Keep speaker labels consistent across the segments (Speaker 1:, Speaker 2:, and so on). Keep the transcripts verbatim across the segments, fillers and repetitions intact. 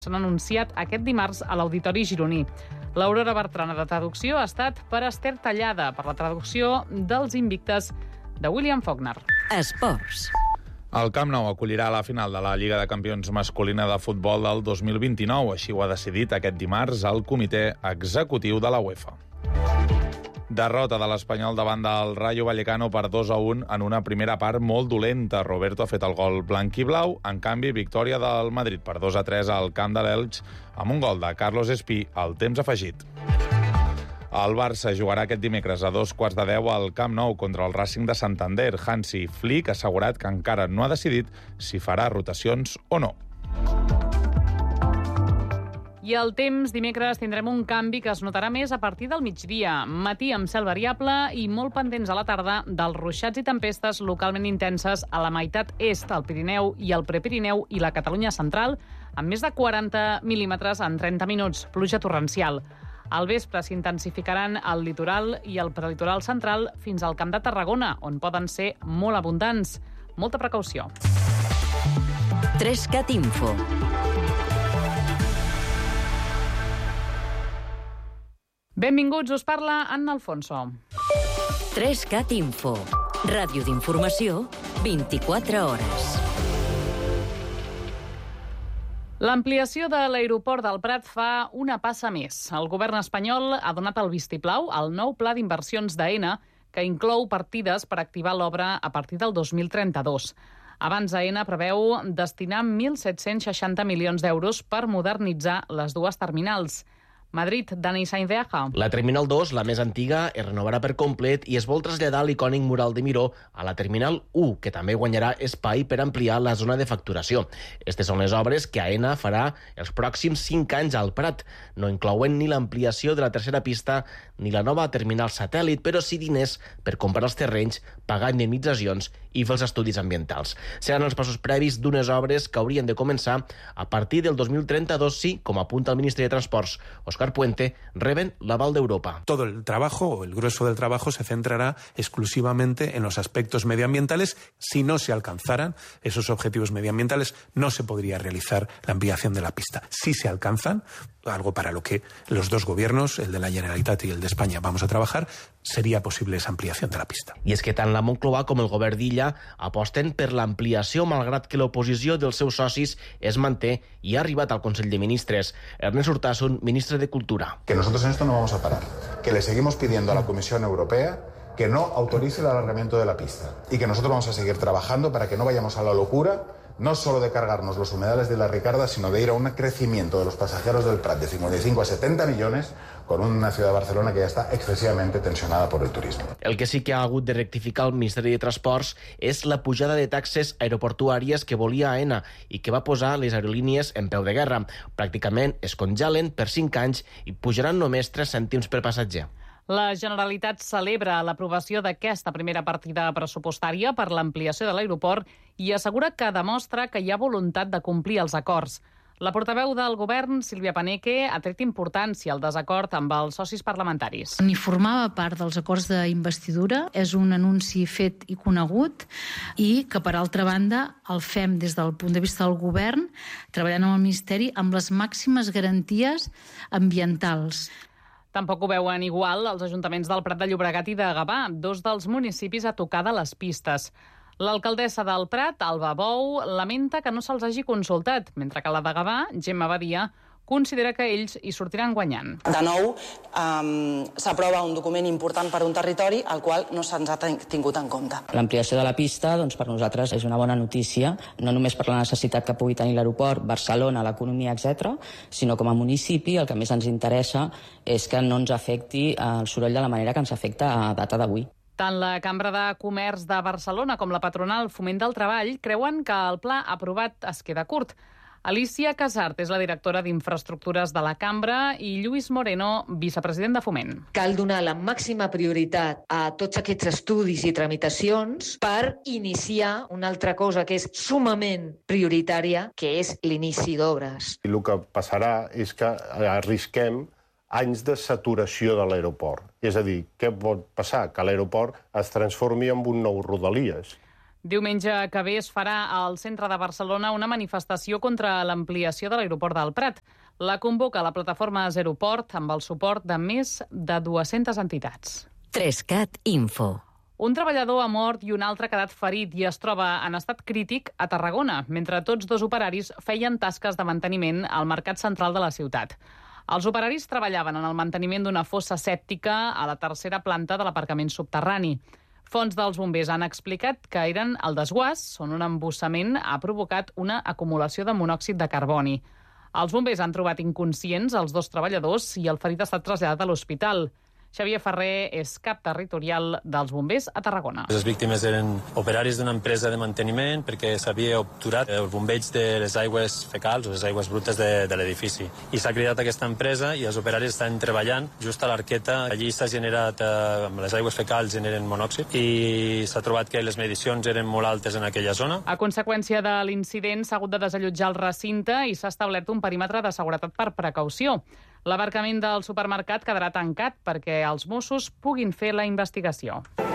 Speaker 1: S'han anunciat aquest dimarts a l'Auditori gironí. L'Aurora Bertrana de traducció ha estat per Esther Tallada, per la traducció dels Invictes de William Faulkner.
Speaker 2: Esports.
Speaker 3: El Camp Nou acollirà la final de la Lliga de Campions masculina de futbol del dos mil vint-i-nou. Així ho ha decidit aquest dimarts el comitè executiu de la UEFA. Derrota de l'Espanyol davant del Rayo Vallecano per dos a un en una primera part molt dolenta. Roberto ha fet el gol blanc i blau. En canvi, victòria del Madrid per dos a tres al camp de l'Elx amb un gol de Carlos Espí al temps afegit. El Barça jugarà aquest dimecres a dos quarts de deu al Camp Nou contra el Racing de Santander. Hansi Flick ha assegurat que encara no ha decidit si farà rotacions o no.
Speaker 1: I el temps, dimecres tindrem un canvi que es notarà més a partir del migdia. Matí amb cel variable i molt pendents a la tarda dels ruixats i tempestes localment intenses a la meitat est, al Pirineu i el Prepirineu i la Catalunya central, amb més de quaranta mil·límetres en trenta minuts, pluja torrencial. Al vespre s'intensificaran al litoral i al prelitoral central fins al Camp de Tarragona, on poden ser molt abundants. Molta precaució.
Speaker 2: tres cat Info.
Speaker 1: Benvinguts, us parla Anna Alfonso.
Speaker 2: tres cat Info. Ràdio d'informació, vint-i-quatre hores.
Speaker 1: L'ampliació de l'aeroport del Prat fa una passa més. El govern espanyol ha donat el vistiplau al nou pla d'inversions d'Aena, que inclou partides per activar l'obra a partir del dos mil trenta-dos. Abans, Aena preveu destinar mil set-cents seixanta milions d'euros per modernitzar les dues terminals. Madrid, Dani Sainz de Aja.
Speaker 4: La Terminal dos, la més antiga, es renovarà per complet i es vol traslladar l'icònic mural de Miró a la Terminal u, que també guanyarà espai per ampliar la zona de facturació. Aquestes són les obres que Aena farà els pròxims cinc anys al Prat. No inclouen ni l'ampliació de la tercera pista ni la nova terminal satèl·lit, però sí diners per comprar els terrenys, pagar indemnitzacions i fer els estudis ambientals. Seran els passos previs d'unes obres que haurien de començar a partir del dos mil trenta-dos, sí, com apunta el ministre de Transports, Òscar Puente, reben l'aval d'Europa.
Speaker 5: Todo el trabajo, o el grueso del trabajo, se centrará exclusivamente en los aspectos medioambientales. Si no se alcanzaran esos objetivos medioambientales, no se podría realizar la ampliación de la pista. Si se alcanzan, algo para lo que los dos gobiernos, el de la Generalitat y el de España, vamos a trabajar, sería posible esa ampliación de la pista.
Speaker 4: I és que tant la Moncloa com el govern d'Illa aposten per l'ampliació, malgrat que l'oposició dels seus socis es manté i ha arribat al Consell de Ministres. Ernest Urtasun, ministre de Cultura.
Speaker 6: Que nosotros en esto no vamos a parar, que le seguimos pidiendo a la Comisión Europea que no autorice el alargamiento de la pista y que nosotros vamos a seguir trabajando para que no vayamos a la locura, no solo de cargarnos los humedales de la Ricarda, sino de ir a un crecimiento de los pasajeros del Prat de cincuenta y cinco a setenta millones con una ciudad de Barcelona que ya está excesivamente tensionada por el turismo.
Speaker 4: El que sí que ha hagut de rectificar el Ministeri de Transports és la pujada de taxes aeroportuàries que volia Aena i que va posar les aerolínies en peu de guerra. Pràcticament es congelen per cinc anys i pujaran només tres cèntims per passatger.
Speaker 1: La Generalitat celebra l'aprovació d'aquesta primera partida pressupostària per l'ampliació de l'aeroport i assegura que demostra que hi ha voluntat de complir els acords. La portaveu del govern, Sílvia Paneque, ha tret importància al desacord amb els socis parlamentaris.
Speaker 7: Ni formava part dels acords d'investidura, és un anunci fet i conegut i que, per altra banda, el fem des del punt de vista del govern, treballant amb el Ministeri amb les màximes garanties ambientals.
Speaker 1: Tampoc ho veuen igual els ajuntaments del Prat de Llobregat i de Gavà, dos dels municipis a tocar de les pistes. L'alcaldessa del Prat, Alba Bou, lamenta que no se'ls hagi consultat, mentre que la de Gavà, Gemma Badia, considera que ells hi sortiran guanyant.
Speaker 8: De nou, um, s'aprova un document important per un territori al qual no se'ns ha tingut en compte.
Speaker 9: L'ampliació de la pista, doncs, per nosaltres és una bona notícia, no només per la necessitat que pugui tenir l'aeroport, Barcelona, l'economia, etcètera, sinó com a municipi el que més ens interessa és que no ens afecti el soroll de la manera que ens afecta a data d'avui.
Speaker 1: Tant la Cambra de Comerç de Barcelona com la patronal Foment del Treball creuen que el pla aprovat es queda curt. Alicia Casart és la directora d'Infraestructures de la Cambra i Lluís Moreno, vicepresident de Foment.
Speaker 10: Cal donar la màxima prioritat a tots aquests estudis i tramitacions per iniciar una altra cosa que és sumament prioritària, que és l'inici d'obres.
Speaker 11: I el que passarà és que arrisquem anys de saturació de l'aeroport. És a dir, què pot passar? Que l'aeroport es transformi en un nou Rodalies.
Speaker 1: Diumenge que ve es farà al centre de Barcelona una manifestació contra l'ampliació de l'aeroport del Prat. La convoca la plataforma Zeroport amb el suport de més de dues-centes entitats.
Speaker 2: Trescat Info.
Speaker 1: Un treballador ha mort i un altre ha quedat ferit i es troba en estat crític a Tarragona, mentre tots dos operaris feien tasques de manteniment al mercat central de la ciutat. Els operaris treballaven en el manteniment d'una fossa sèptica a la tercera planta de l'aparcament subterrani. Fonts dels bombers han explicat que eren el desguàs, on un embussament ha provocat una acumulació de monòxid de carboni. Els bombers han trobat inconscients els dos treballadors i el ferit ha estat traslladat a l'hospital. Xavier Ferrer és cap territorial dels bombers a Tarragona.
Speaker 12: Les víctimes eren operaris d'una empresa de manteniment perquè s'havia obturat el bombeig de les aigües fecals o les aigües brutes de, de l'edifici. I s'ha cridat aquesta empresa i els operaris estan treballant just a l'arqueta. Allí s'ha generat, eh, amb les aigües fecals generen monòxid i s'ha trobat que les medicions eren molt altes en aquella zona.
Speaker 1: A conseqüència de l'incident s'ha hagut de desallotjar el recinte i s'ha establert un perímetre de seguretat per precaució. L'aparcament del supermercat quedarà tancat perquè els Mossos puguin fer la investigació.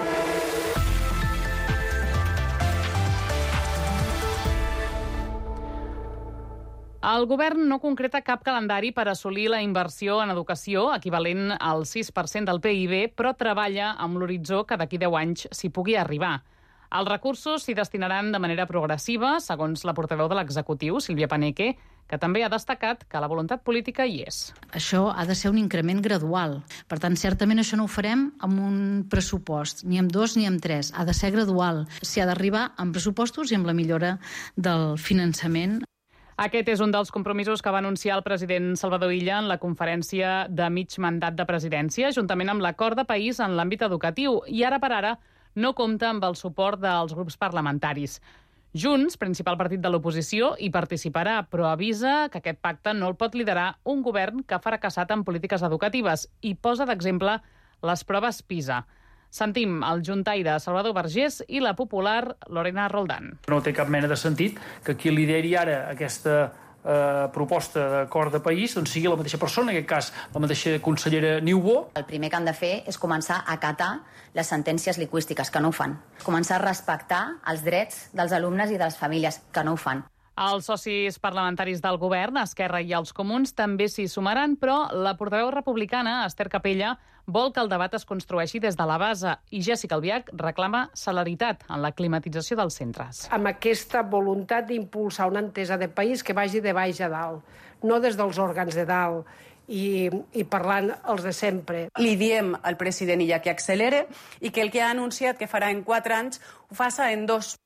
Speaker 1: El govern no concreta cap calendari per assolir la inversió en educació, equivalent al sis per cent del P I B, però treballa amb l'horitzó que d'aquí deu anys s'hi pugui arribar. Els recursos s'hi destinaran de manera progressiva, segons la portaveu de l'executiu, Sílvia Paneque, que també ha destacat que la voluntat política hi és.
Speaker 7: Això ha de ser un increment gradual. Per tant, certament això no ho farem amb un pressupost, ni amb dos ni amb tres. Ha de ser gradual. S'hi ha d'arribar amb pressupostos i amb la millora del finançament.
Speaker 1: Aquest és un dels compromisos que va anunciar el president Salvador Illa en la conferència de mig mandat de presidència, juntament amb l'acord de país en l'àmbit educatiu, i ara per ara no compta amb el suport dels grups parlamentaris. Junts, principal partit de l'oposició, hi participarà, però avisa que aquest pacte no el pot liderar un govern que ha fracassat en polítiques educatives i posa d'exemple les proves PISA. Sentim el juntaire Salvador Vergés i la popular Lorena Roldán.
Speaker 13: No té cap mena de sentit que qui lideri ara aquesta eh, proposta d'acord de país doncs sigui la mateixa persona, en aquest cas la mateixa consellera Niubó.
Speaker 14: El primer que han de fer és començar a acatar les sentències lingüístiques, que no ho fan. Començar a respectar els drets dels alumnes i de les famílies, que no ho fan.
Speaker 1: Els socis parlamentaris del govern, Esquerra i els Comuns, també s'hi sumaran, però la portaveu republicana, Esther Capella, vol que el debat es construeixi des de la base i Jessica Albiach reclama celeritat en la climatització dels centres.
Speaker 15: Amb aquesta voluntat d'impulsar una entesa de país que vagi de baix a dalt, no des dels òrgans de dalt, i, i parlant els de sempre.
Speaker 16: Li diem al president Illa que accelere i que el que ha anunciat que farà en quatre anys ho faça en dos.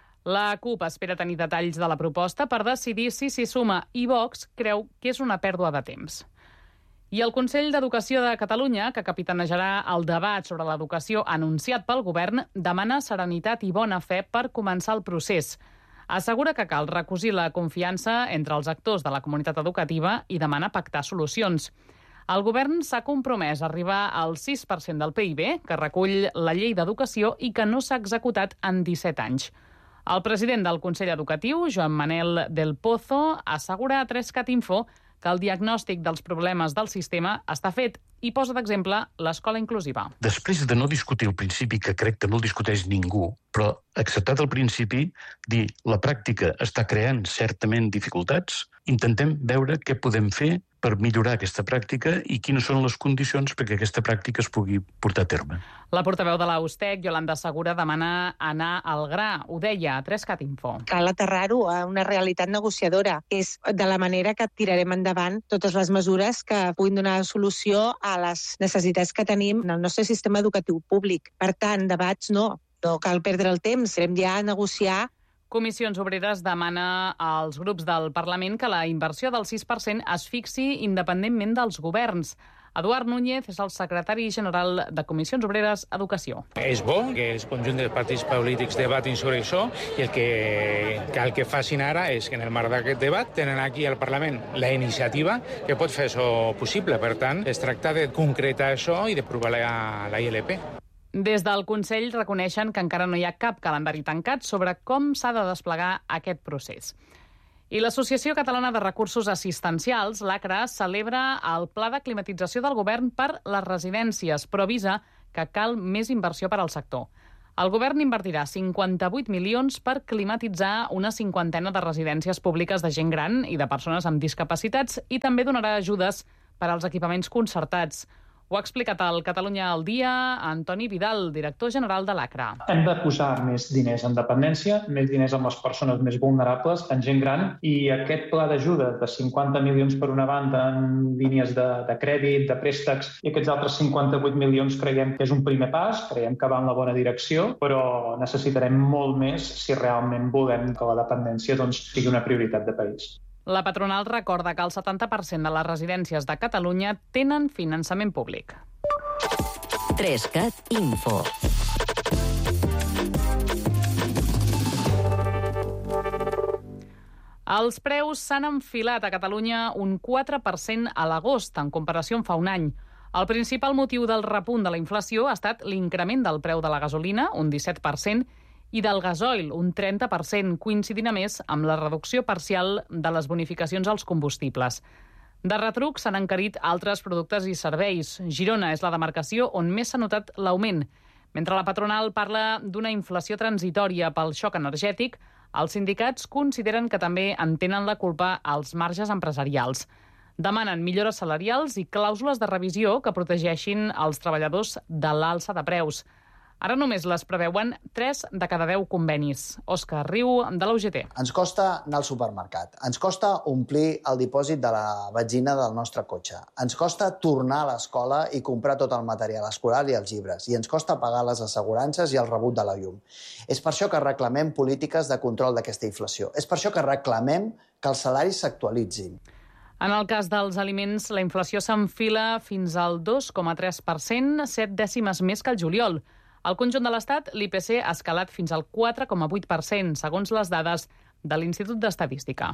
Speaker 1: La CUP espera tenir detalls de la proposta per decidir si s'hi suma i Vox creu que és una pèrdua de temps. I el Consell d'Educació de Catalunya, que capitanejarà el debat sobre l'educació anunciat pel govern, demana serenitat i bona fe per començar el procés. Assegura que cal recosir la confiança entre els actors de la comunitat educativa i demana pactar solucions. El govern s'ha compromès a arribar al sis per cent del P I B, que recull la llei d'educació i que no s'ha executat en disset anys. El president del Consell Educatiu, Joan Manel del Pozo, assegura a Trescat Info que el diagnòstic dels problemes del sistema està fet i posa d'exemple l'escola inclusiva.
Speaker 17: Després de no discutir el principi, que crec que no el discuteix ningú, però acceptat el principi, dir la pràctica està creant certament dificultats, intentem veure què podem fer per millorar aquesta pràctica i quines són les condicions perquè aquesta pràctica es pugui portar a terme.
Speaker 1: La portaveu de la USTEC, Yolanda Segura, demana anar al gra. Ho deia a Trescat Info.
Speaker 18: Cal aterrar-ho a una realitat negociadora. És de la manera que tirarem endavant totes les mesures que puguin donar solució a les necessitats que tenim en el nostre sistema educatiu públic. Per tant, debats no. No cal perdre el temps. Hem ja a negociar.
Speaker 1: Comissions Obreres demana als grups del Parlament que la inversió del sis per cent es fixi independentment dels governs. Eduard Núñez és el secretari general de Comissions Obreres Educació.
Speaker 19: És bo que el conjunt dels partits polítics debatin sobre això i el que cal que facin ara és que en el marc d'aquest debat tenen aquí al Parlament la iniciativa que pot fer això possible. Per tant, es tracta de concretar això i d'aprovar la, la I L P.
Speaker 1: Des del Consell reconeixen que encara no hi ha cap calendari tancat sobre com s'ha de desplegar aquest procés. I l'Associació Catalana de Recursos Assistencials, l'ACRA, celebra el pla de climatització del govern per les residències, però avisa que cal més inversió per al sector. El govern invertirà cinquanta-vuit milions per climatitzar una cinquantena de residències públiques de gent gran i de persones amb discapacitats i també donarà ajudes per als equipaments concertats. Ho ha explicat al Catalunya al Dia Antoni Vidal, director general de l'ACRA.
Speaker 20: Hem de posar més diners en dependència, més diners amb les persones més vulnerables, en gent gran, i aquest pla d'ajuda de cinquanta milions per una banda en línies de, de crèdit, de préstecs, i aquests altres cinquanta-vuit milions creiem que és un primer pas, creiem que va en la bona direcció, però necessitarem molt més si realment volem que la dependència doncs, sigui una prioritat de país.
Speaker 1: La patronal recorda que el setanta per cent de les residències de Catalunya tenen finançament públic.
Speaker 2: Trescat Info.
Speaker 1: Els preus s'han enfilat a Catalunya un quatre per cent a l'agost, en comparació amb fa un any. El principal motiu del repunt de la inflació ha estat l'increment del preu de la gasolina, un disset per cent, i del gasoil, un trenta per cent, coincidint a més amb la reducció parcial de les bonificacions als combustibles. De retruc s'han encarit altres productes i serveis. Girona és la demarcació on més s'ha notat l'augment. Mentre la patronal parla d'una inflació transitòria pel xoc energètic, els sindicats consideren que també en tenen la culpa als marges empresarials. Demanen millores salarials i clàusules de revisió que protegeixin els treballadors de l'alça de preus. Ara només les preveuen tres de cada deu convenis. Òscar Riu, de l'U G T.
Speaker 21: Ens costa anar al supermercat. Ens costa omplir el dipòsit de la benzina del nostre cotxe. Ens costa tornar a l'escola i comprar tot el material escolar i els llibres. I ens costa pagar les assegurances i el rebut de la llum. És per això que reclamem polítiques de control d'aquesta inflació. És per això que reclamem que els salaris s'actualitzin.
Speaker 1: En el cas dels aliments, la inflació s'enfila fins al dos coma tres per cent, set dècimes més que el juliol. Al conjunt de l'Estat, l'I P C ha escalat fins al quatre coma vuit per cent, segons les dades de l'Institut d'Estadística.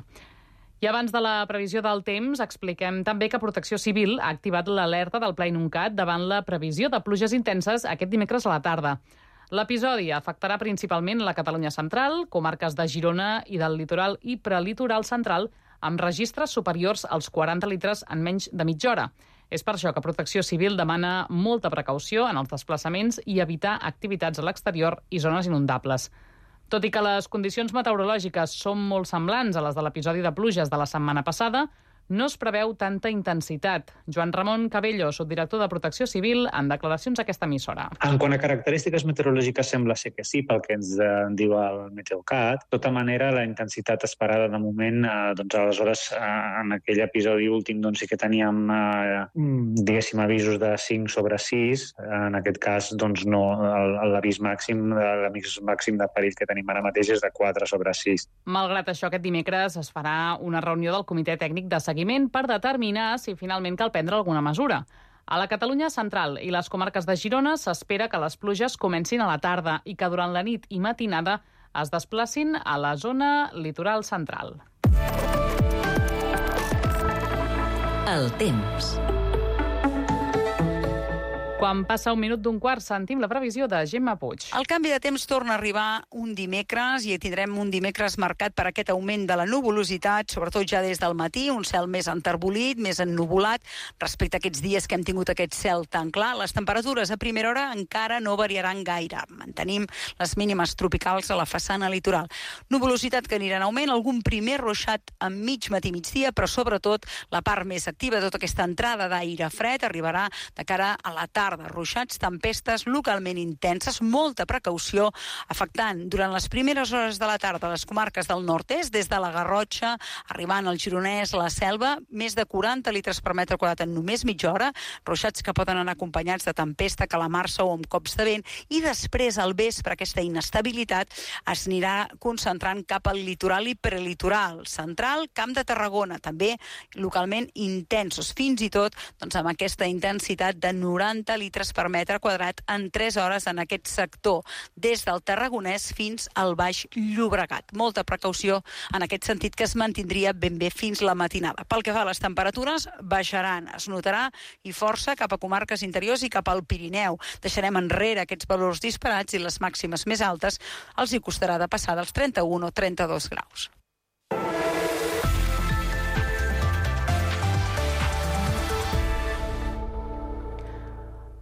Speaker 1: I abans de la previsió del temps, expliquem també que Protecció Civil ha activat l'alerta del Pla Inuncat davant la previsió de pluges intenses aquest dimecres a la tarda. L'episodi afectarà principalment la Catalunya central, comarques de Girona i del litoral i prelitoral central, amb registres superiors als quaranta litres en menys de mitja hora. És per això que Protecció Civil demana molta precaució en els desplaçaments i evitar activitats a l'exterior i zones inundables. Tot i que les condicions meteorològiques són molt semblants a les de l'episodi de pluges de la setmana passada, no es preveu tanta intensitat. Joan Ramon Cabello, subdirector de Protecció Civil, en declaracions a aquesta emissora.
Speaker 22: En quant a característiques meteorològiques sembla ser que sí, pel que ens eh, diu el Meteocat. De tota manera, la intensitat esperada de moment, eh, doncs aleshores eh, en aquell episodi últim doncs, sí que teníem eh, diguéssim avisos de cinc sobre sis. En aquest cas, doncs no, l'avís màxim, l'avís màxim de perill que tenim ara mateix és de quatre sobre sis.
Speaker 1: Malgrat això, aquest dimecres es farà una reunió del Comitè Tècnic de Seguiment per determinar si finalment cal prendre alguna mesura. A la Catalunya central i les comarques de Girona s'espera que les pluges comencin a la tarda i que durant la nit i matinada es desplacin a la zona litoral central.
Speaker 2: El temps.
Speaker 1: Quan passa un minut d'un quart, sentim la previsió de Gemma Puig.
Speaker 23: El canvi de temps torna a arribar un dimecres i tindrem un dimecres marcat per aquest augment de la nuvolositat, sobretot ja des del matí, un cel més enterbolit, més ennuvolat, respecte a aquests dies que hem tingut aquest cel tan clar. Les temperatures a primera hora encara no variaran gaire. Mantenim les mínimes tropicals a la façana litoral. Nuvolositat que anirà en augment, algun primer ruixat a mig matí migdia, però sobretot la part més activa, tota aquesta entrada d'aire fred, arribarà de cara a la tarda. Ruixats, tempestes localment intenses, molta precaució, afectant durant les primeres hores de la tarda les comarques del nord-est, des de la Garrotxa, arribant al Gironès, la Selva, més de quaranta litres per metre quadrat en només mitja hora, ruixats que poden anar acompanyats de tempesta, calamarsa o amb cops de vent, i després al vespre aquesta inestabilitat es anirà concentrant cap al litoral i prelitoral central, Camp de Tarragona, també localment intensos, fins i tot doncs, amb aquesta intensitat de noranta litres per metre quadrat en tres hores en aquest sector, des del Tarragonès fins al Baix Llobregat. Molta precaució en aquest sentit, que es mantindria ben bé fins la matinada. Pel que fa a les temperatures, baixaran, es notarà i força cap a comarques interiors i cap al Pirineu. Deixarem enrere aquests valors disparats i les màximes més altes els hi costarà de passar dels trenta-un o trenta-dos graus.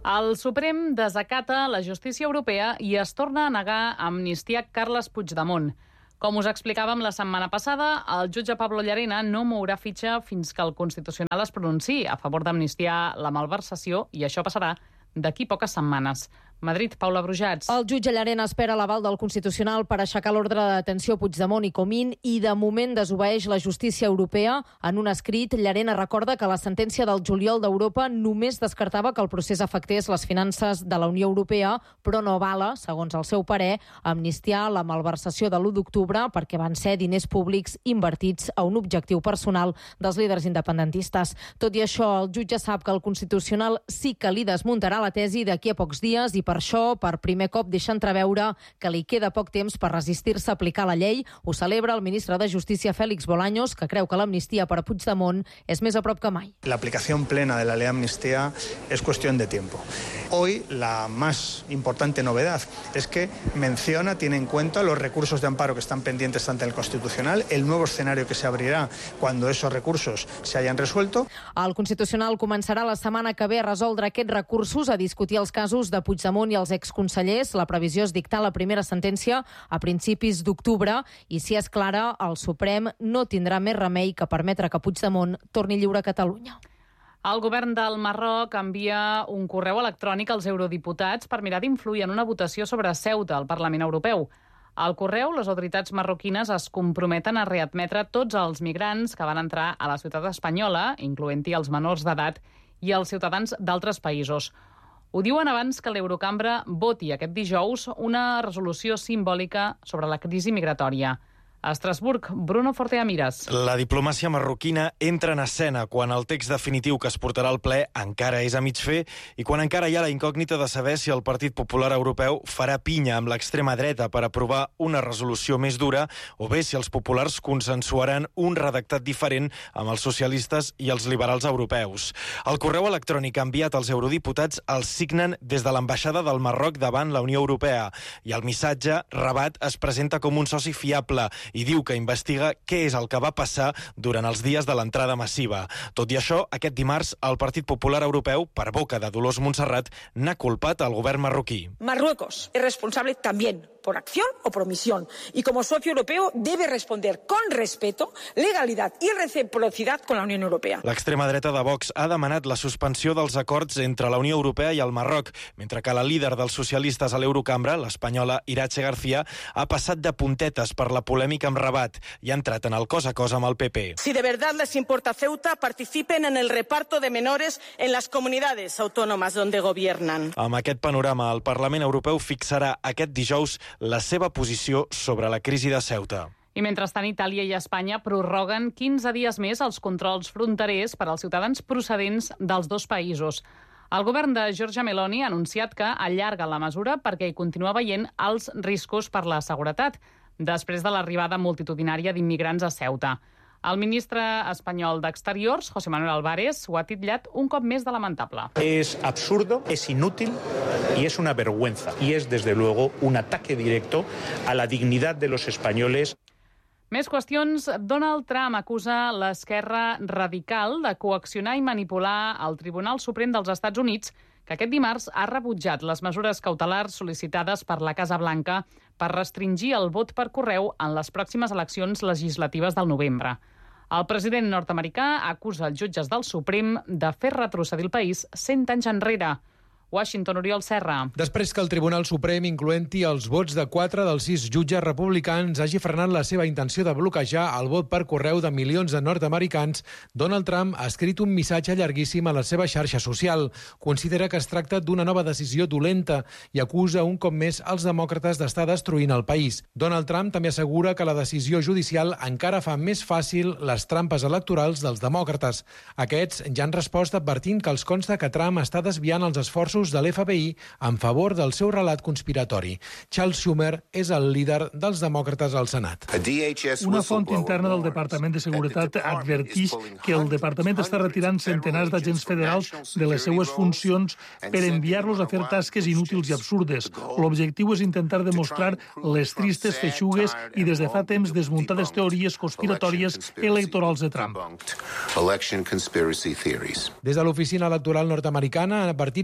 Speaker 1: El Suprem desacata la justícia europea i es torna a negar a amnistiar Carles Puigdemont. Com us explicàvem la setmana passada, el jutge Pablo Llarena no mourà fitxa fins que el Constitucional es pronunciï a favor d'amnistiar la malversació i això passarà d'aquí poques setmanes. Madrid, Paula Brujats.
Speaker 3: El jutge Llarena espera l'aval del Constitucional per aixecar l'ordre de detenció a Puigdemont i Comín i de moment desobeeix la justícia europea. En un escrit, Llarena recorda que la sentència del juliol d'Europa només descartava que el procés afectés les finances de la Unió Europea, però no avala, segons el seu parer, amnistiar la malversació de l'u d'octubre perquè van ser diners públics invertits a un objectiu personal dels líders independentistes. Tot i això, el jutge sap que el Constitucional sí que li desmuntarà la tesi d'aquí a pocs dies i per això, per primer cop, deixa entreveure que li queda poc temps per resistir-se a aplicar la llei. Ho celebra el ministre de Justícia, Félix Bolaños, que creu que l'amnistia per a Puigdemont és més a prop que mai.
Speaker 5: La aplicación plena de la ley de amnistía es cuestión de tiempo. Hoy la más importante novedad es que menciona, tiene en cuenta los recursos de amparo que están pendientes ante el Constitucional, el nuevo escenario que se abrirá cuando esos recursos se hayan resuelto.
Speaker 3: El Constitucional començarà la setmana que ve a resoldre aquests recursos, a discutir els casos de Puigdemont i els exconsellers. La previsió és dictar la primera sentència a principis d'octubre i, si és clara, el Suprem no tindrà més remei que permetre que Puigdemont torni lliure a Catalunya.
Speaker 1: El govern del Marroc envia un correu electrònic als eurodiputats per mirar d'influir en una votació sobre Ceuta al Parlament Europeu. Al correu, les autoritats marroquines es comprometen a readmetre tots els migrants que van entrar a la ciutat espanyola, incloent-hi els menors d'edat i els ciutadans d'altres països. Ho diuen abans que l'Eurocambra voti aquest dijous una resolució simbòlica sobre la crisi migratòria. A Estrasburg, Bruno Forteamiras.
Speaker 6: La diplomàcia marroquina entra en escena quan el text definitiu que es portarà al ple encara és a mig fer i quan encara hi ha la incògnita de saber si el Partit Popular Europeu farà pinya amb l'extrema dreta per aprovar una resolució més dura o bé si els populars consensuaran un redactat diferent amb els socialistes i els liberals europeus. El correu electrònic enviat als eurodiputats el signen des de l'ambaixada del Marroc davant la Unió Europea i el missatge, Rabat, es presenta com un soci fiable i diu que investiga què és el que va passar durant els dies de l'entrada massiva. Tot i això, aquest dimarts, el Partit Popular Europeu, per boca de Dolors Montserrat, n'ha culpat al govern marroquí.
Speaker 24: Marruecos es responsable también por acción o por omisión y como socio europeo debe responder con respeto, legalidad y reciprocidad con la Unión Europea.
Speaker 6: L'extrema dreta de Vox ha demanat la suspensió dels acords entre la Unió Europea i el Marroc, mentre que la líder dels socialistes a l'Eurocambra, l'espanyola Iratxe García, ha passat de puntetes per la polèmica amb Rabat i ha entrat en el cos a cos amb el P P.
Speaker 24: Si de verdad les importa Ceuta, participen en el reparto de menores en las comunidades autónomas donde gobiernan.
Speaker 6: Amb aquest panorama, el Parlament Europeu fixarà aquest dijous la seva posició sobre la crisi de Ceuta.
Speaker 1: I mentrestant, Itàlia i Espanya prorroguen quinze dies més els controls fronterers per als ciutadans procedents dels dos països. El govern de Giorgia Meloni ha anunciat que allarga la mesura perquè hi continua veient alts riscos per la seguretat, després de l'arribada multitudinària d'immigrants a Ceuta. El ministre espanyol d'Exteriors, José Manuel Álvarez, ho ha titllat un cop més de lamentable.
Speaker 25: Es absurdo, es inútil y es una vergüenza. Y es, desde luego, un ataque directo a la dignidad de los españoles.
Speaker 1: Més qüestions. Donald Trump acusa l'esquerra radical de coaccionar i manipular el Tribunal Suprem dels Estats Units, que aquest dimarts ha rebutjat les mesures cautelars sol·licitades per la Casa Blanca per restringir el vot per correu en les pròximes eleccions legislatives del novembre. El president nord-americà acusa els jutges del Suprem de fer retrocedir el país cent anys enrere. Washington, Oriol Serra.
Speaker 26: Després que el Tribunal Suprem, incloent-hi els vots de quatre dels sis jutges republicans, hagi frenat la seva intenció de bloquejar el vot per correu de milions de nord-americans, Donald Trump ha escrit un missatge llarguíssim a la seva xarxa social. Considera que es tracta d'una nova decisió dolenta i acusa un cop més els demòcrates d'estar destruint el país. Donald Trump també assegura que la decisió judicial encara fa més fàcil les trampes electorals dels demòcrates. Aquests ja han respost advertint que els consta que Trump està desviant els esforços de l'F B I en favor del seu relat conspiratori. Charles Schumer és el líder dels demòcrates al Senat.
Speaker 27: Una font interna del Departament de Seguretat advertix que el departament està retirant centenars d'agents federals de les seues funcions per enviar-los a fer tasques inútils i absurdes. L'objectiu és intentar demostrar les tristes feixugues i des de fa temps desmuntades teories conspiratòries electorals de Trump.
Speaker 26: Des de l'oficina electoral nord-americana han advertit reiteradament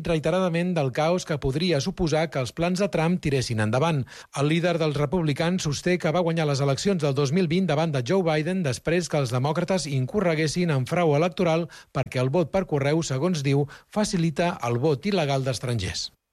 Speaker 26: sobradament del caos que podria suposar que els plans de Trump tiressin endavant. El líder dels republicans sosté que va guanyar les eleccions del dos mil vint davant de Joe Biden després que els demòcrates incorreguessin en frau electoral perquè el vot per correu, segons diu, facilita el vot il·legal d'estrangers.